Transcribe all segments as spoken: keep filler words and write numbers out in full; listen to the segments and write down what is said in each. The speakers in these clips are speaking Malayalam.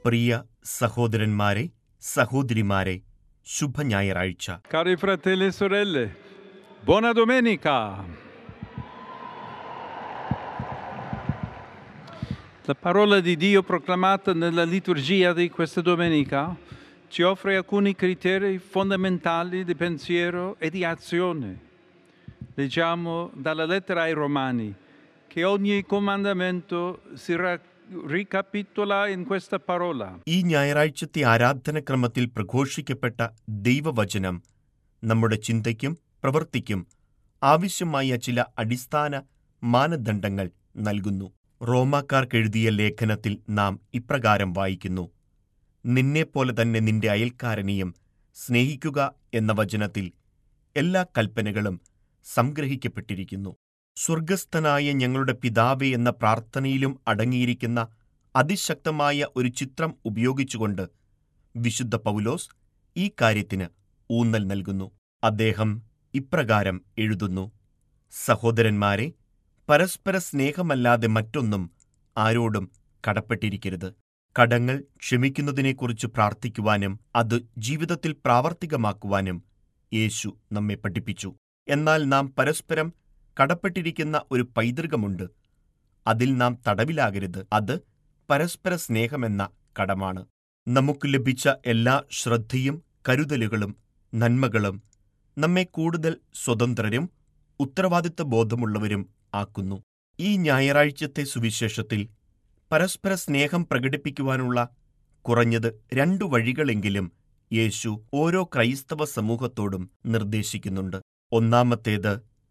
പ്രിയ സഹോദരന്മാരെ, സഹോദരിമാരെ, ശുഭ ഞായറാഴ്ച. Cari fratelli e sorelle, buona domenica! La parola di Dio proclamata nella liturgia di questa domenica ci offre alcuni criteri fondamentali di pensiero e di azione. Leggiamo dalla lettera ai Romani che ogni comandamento si racconta ricapitola in questa parola. ഈ ഞായറാഴ്ചത്തെ ആരാധനക്രമത്തിൽ പ്രഘോഷിക്കപ്പെട്ട ദൈവവചനം നമ്മുടെ ചിന്തയ്ക്കും പ്രവൃത്തിക്കും ആവശ്യമായ ചില അടിസ്ഥാന മാനദണ്ഡങ്ങൾ നൽകുന്നു. റോമാക്കാർക്കെഴുതിയ ലേഖനത്തിൽ നാം ഇപ്രകാരം വായിക്കുന്നു: നിന്നെപ്പോലെ തന്നെ നിന്റെ അയൽക്കാരനെയും സ്നേഹിക്കുക എന്ന വചനത്തിൽ എല്ലാ കൽപ്പനകളും സംഗ്രഹിക്കപ്പെട്ടിരിക്കുന്നു. സ്വർഗസ്ഥനായ ഞങ്ങളുടെ പിതാവേ എന്ന പ്രാർത്ഥനയിലും അടങ്ങിയിരിക്കുന്ന അതിശക്തമായ ഒരു ചിത്രം ഉപയോഗിച്ചുകൊണ്ട് വിശുദ്ധ പൗലോസ് ഈ കാര്യത്തിന് ഊന്നൽ നൽകുന്നു. അദ്ദേഹം ഇപ്രകാരം എഴുതുന്നു: സഹോദരന്മാരെ, പരസ്പര സ്നേഹമല്ലാതെ മറ്റൊന്നും ആരോടും കടപ്പെട്ടിരിക്കരുത്. കടങ്ങൾ ക്ഷമിക്കുന്നതിനെക്കുറിച്ച് പ്രാർത്ഥിക്കുവാനും അത് ജീവിതത്തിൽ പ്രാവർത്തികമാക്കുവാനും യേശു നമ്മെ പഠിപ്പിച്ചു. എന്നാൽ നാം പരസ്പരം കടപ്പെട്ടിരിക്കുന്ന ഒരു പൈതൃകമുണ്ട്. അതിൽ നാം തടവിലാകരുത്. അത് പരസ്പര സ്നേഹമെന്ന കടമാണ്. നമുക്ക് ലഭിച്ച എല്ലാ ശ്രദ്ധയും കരുതലുകളും നന്മകളും നമ്മെ കൂടുതൽ സ്വതന്ത്രരും ഉത്തരവാദിത്വ ബോധമുള്ളവരും ആക്കുന്നു. ഈ ഞായറാഴ്ചത്തെ സുവിശേഷത്തിൽ പരസ്പര സ്നേഹം പ്രകടിപ്പിക്കുവാനുള്ള കുറഞ്ഞത് രണ്ടു വഴികളെങ്കിലും യേശു ഓരോ ക്രൈസ്തവ സമൂഹത്തോടും നിർദ്ദേശിക്കുന്നുണ്ട്. ഒന്നാമത്തേത്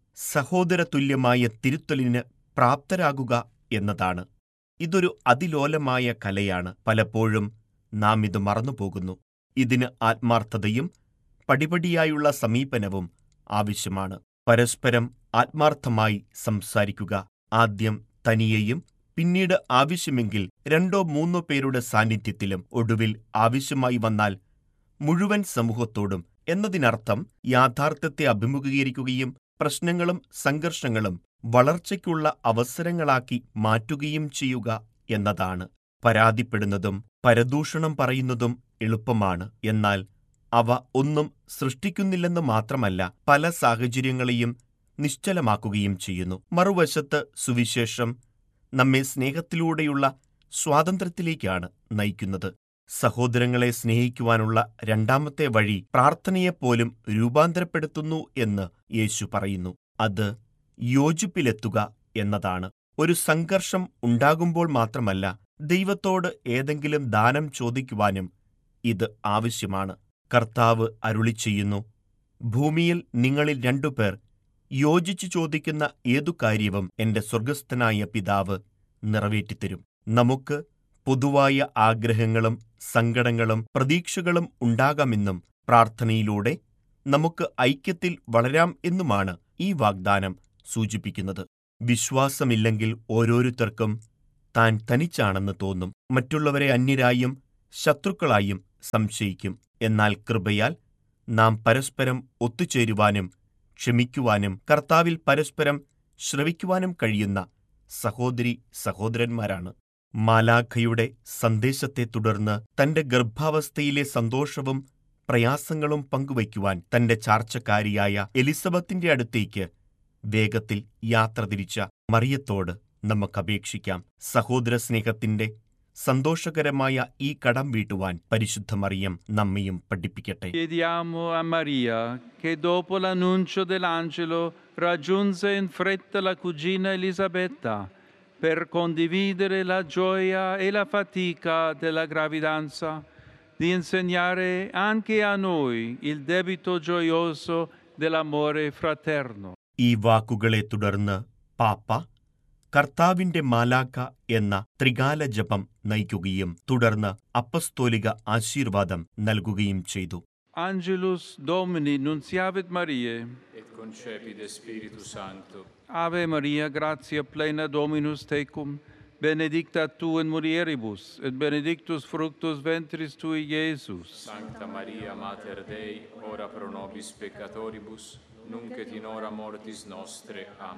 സഹോദരതുല്യമായ തിരുത്തലിന് പ്രാപ്തരാകുക എന്നതാണ്. ഇതൊരു അതിലോലമായ കലയാണ്. പലപ്പോഴും നാം ഇത് മറന്നുപോകുന്നു. ഇതിന് ആത്മാർത്ഥതയും പടിപടിയായുള്ള സമീപനവും ആവശ്യമാണ്. പരസ്പരം ആത്മാർത്ഥമായി സംസാരിക്കുക. ആദ്യം തനിയെയും പിന്നീട് ആവശ്യമെങ്കിൽ രണ്ടോ മൂന്നോ പേരുടെ സാന്നിധ്യത്തിലും ഒടുവിൽ ആവശ്യമായി വന്നാൽ മുഴുവൻ സമൂഹത്തോടും എന്നതിനർത്ഥം യാഥാർത്ഥ്യത്തെ അഭിമുഖീകരിക്കുകയും പ്രശ്നങ്ങളും സംഘർഷങ്ങളും വളർച്ചയ്ക്കുള്ള അവസരങ്ങളാക്കി മാറ്റുകയും ചെയ്യുക എന്നതാണ്. പരാതിപ്പെടുന്നതും പരദൂഷണം പറയുന്നതും എളുപ്പമാണ്. എന്നാൽ അവ ഒന്നും സൃഷ്ടിക്കുന്നില്ലെന്ന് മാത്രമല്ല, പല സാഹചര്യങ്ങളെയും നിശ്ചലമാക്കുകയും ചെയ്യുന്നു. മറുവശത്ത് സുവിശേഷം നമ്മെ സ്നേഹത്തിലൂടെയുള്ള സ്വാതന്ത്ര്യത്തിലേക്കാണ് നയിക്കുന്നത്. സഹോദരങ്ങളെ സ്നേഹിക്കുവാനുള്ള രണ്ടാമത്തെ വഴി പ്രാർത്ഥനയെപ്പോലും രൂപാന്തരപ്പെടുത്തുന്നു എന്ന് യേശു പറയുന്നു. അത് യോജിപ്പിലെത്തുക എന്നതാണ്. ഒരു സംഘർഷം ഉണ്ടാകുമ്പോൾ മാത്രമല്ല, ദൈവത്തോട് ഏതെങ്കിലും ദാനം ചോദിക്കുവാനും ഇത് ആവശ്യമാണ്. കർത്താവ് അരുളിച്ചെയ്യുന്നു: ഭൂമിയിൽ നിങ്ങളിൽ രണ്ടുപേർ യോജിച്ചു ചോദിക്കുന്ന ഏതു കാര്യവും എന്റെ സ്വർഗസ്ഥനായ പിതാവ് നിറവേറ്റിത്തരും. നമുക്ക് പൊതുവായ ആഗ്രഹങ്ങളും സങ്കടങ്ങളും പ്രതീക്ഷകളും ഉണ്ടാകാമെന്നും പ്രാർത്ഥനയിലൂടെ നമുക്ക് ഐക്യത്തിൽ വളരാം എന്നുമാണ് ഈ വാഗ്ദാനം സൂചിപ്പിക്കുന്നത്. വിശ്വാസമില്ലെങ്കിൽ ഓരോരുത്തർക്കും താൻ തനിച്ചാണെന്ന് തോന്നും. മറ്റുള്ളവരെ അന്യരായും ശത്രുക്കളായും സംശയിക്കും. എന്നാൽ കൃപയാൽ നാം പരസ്പരം ഒത്തുചേരുവാനും ക്ഷമിക്കുവാനും കർത്താവിൽ പരസ്പരം ശ്രവിക്കുവാനും കഴിയുന്ന സഹോദരി സഹോദരന്മാരാണ്. മാലാഖയുടെ സന്ദേശത്തെ തുടർന്ന് തന്റെ ഗർഭാവസ്ഥയിലെ സന്തോഷവും പ്രയാസങ്ങളും പങ്കുവയ്ക്കുവാൻ തന്റെ ചാർച്ചക്കാരിയായ എലിസബത്തിന്റെ അടുത്തേക്ക് വേഗത്തിൽ യാത്ര തിരിച്ച മറിയത്തോട് നമുക്കപേക്ഷിക്കാം. സഹോദര സ്നേഹത്തിന്റെ സന്തോഷകരമായ ഈ കടം വീട്ടുവാൻ പരിശുദ്ധ മറിയം നമ്മയും പഠിപ്പിക്കട്ടെ. Chiediamo a Maria, che dopo l'annuncio dell'angelo raggiunse in fretta la cugina Elisabetta per condividere la gioia e la fatica della gravidanza, di insegnare anche a noi il debito gioioso dell'amore fraterno. ഈ വാക്കുകളെ തുടർന്ന് പാപ്പ കർത്താവിന്റെ മാലാഖ എന്ന ത്രികാല ജപം നയിക്കുകയും തുടർന്ന് അപ്പസ്തോലിക ആശീർവാദം നൽകുകയും ചെയ്തു. Angelus Domini nunciavit Mariae, et concepit Spiritus Sancto. Ave Maria, gratia plena Dominus tecum, benedicta tu in mulieribus, et benedictus fructus ventris tui, Iesus. Sancta Maria, Mater Dei, ora pro nobis peccatoribus, nunc et in hora mortis nostre. Amen.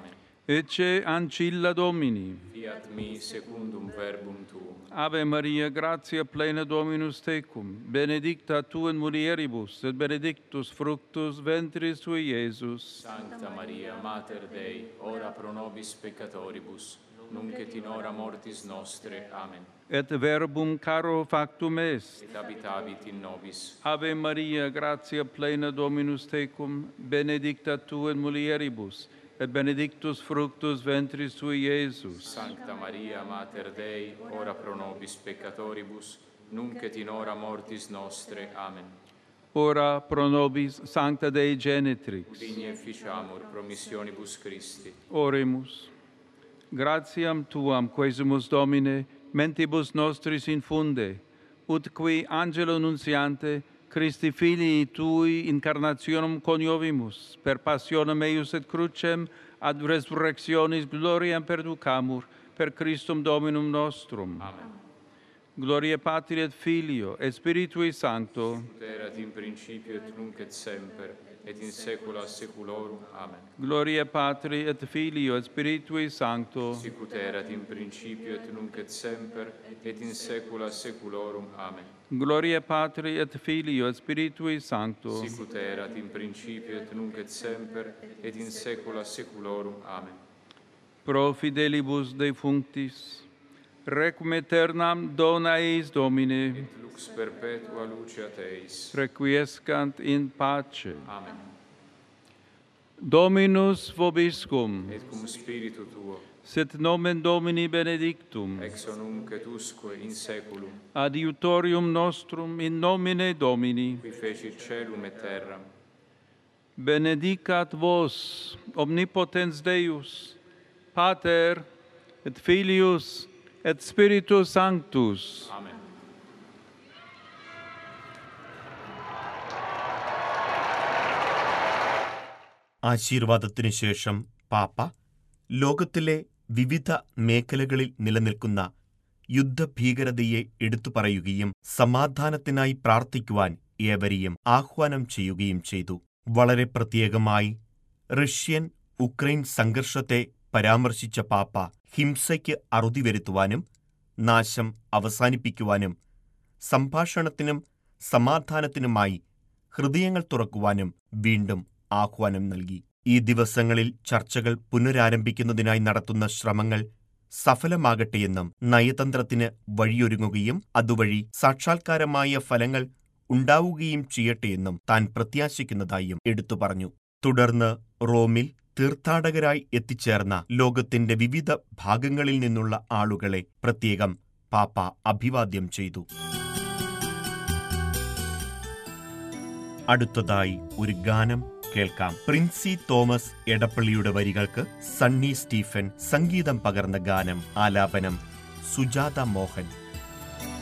Ecce ancilla Domini. Fiat mi secundum verbum tuum. Ave Maria, gratia plena Dominus tecum, benedicta tu in mulieribus, et benedictus fructus ventris tui, Iesus. Sancta Maria, Mater Dei, ora pro nobis peccatoribus, nunc et in hora mortis nostre. Amen. Et verbum caro factum est. Et habitavit in nobis. Ave Maria, gratia plena Dominus tecum, benedicta tu in mulieribus, et benedictus fructus ventris tui, Iesus. Sancta Maria, Mater Dei, ora pro nobis peccatoribus, nunc et in hora mortis nostre. Amen. Ora pro nobis, Sancta Dei Genitrix. Digni efficiamur promissionibus Christi. Oremus. Gratiam Tuam, quesumus Domine, mentibus nostris infunde, ut qui angelo nuntiante, Christi Filii Tui incarnationem coniovimus, per passionem eius et crucem, ad resurrectionis gloriam perducamur, per Christum Dominum nostrum. Amen. Gloria Patri et Filio, et Spiritui Sancto, Ut erat in principio et nunc et semper, et in saecula saeculorum. Amen. Gloria Patri et Filio, et Spiritui Sancto, Sic ut erat in principio et nunc et semper, et in saecula saeculorum. Amen. Gloria Patri et Filio, et Spiritui Sancto, Sic ut erat in principio et nunc et semper, et in saecula saeculorum. Amen. pro fidelibus defunctis, requiem aeternam dona eis Domine, Et lux perpetua luceat eis. requiescant in pace. Amen. Dominus vobiscum, Et cum spiritu tuo, sit nomen Domini benedictum, ex nunc et usque in saeculum, adiutorium nostrum in nomine Domini, qui fecit caelum et terram. benedicat vos, omnipotens Deus, Pater, et Filius, et Spiritus Sanctus. Amen. ആശീർവാദത്തിനു ശേഷം പാപ്പ ലോകത്തിലെ വിവിധ മേഖലകളിൽ നിലനിൽക്കുന്ന യുദ്ധഭീകരതയെ എടുത്തു പറയുകയും സമാധാനത്തിനായി പ്രാർത്ഥിക്കുവാൻ ഏവരെയും ആഹ്വാനം ചെയ്യുകയും ചെയ്തു. വളരെ പ്രത്യേകമായി റഷ്യൻ ഉക്രൈൻ സംഘർഷത്തെ പരാമർശിച്ച പാപ്പ ഹിംസയ്ക്ക് അറുതി വരുത്തുവാനും നാശം അവസാനിപ്പിക്കുവാനും സംഭാഷണത്തിനും സമാധാനത്തിനുമായി ഹൃദയങ്ങൾ തുറക്കുവാനും വീണ്ടും ആഹ്വാനം നൽകി. ഈ ദിവസങ്ങളിൽ ചർച്ചകൾ പുനരാരംഭിക്കുന്നതിനായി നടത്തുന്ന ശ്രമങ്ങൾ സഫലമാകട്ടെയെന്നും നയതന്ത്രത്തിന് വഴിയൊരുങ്ങുകയും അതുവഴി സാക്ഷാത്കാരമായ ഫലങ്ങൾ ഉണ്ടാവുകയും ചെയ്യട്ടെയെന്നും താൻ പ്രത്യാശിക്കുന്നതായും എടുത്തു പറഞ്ഞു. തുടർന്ന് റോമിൽ തീർത്ഥാടകരായി എത്തിച്ചേർന്ന ലോകത്തിന്റെ വിവിധ ഭാഗങ്ങളിൽ നിന്നുള്ള ആളുകളെ പ്രത്യേകം പാപ്പ അഭിവാദ്യം ചെയ്തു. അടുത്തതായി ഒരു ഗാനം കേൾക്കാം. പ്രിൻസി തോമസ് എടപ്പള്ളിയുടെ വരികൾക്ക് സണ്ണി സ്റ്റീഫൻ സംഗീതം പകർന്ന ഗാനം. ആലാപനം സുജാത മോഹൻ.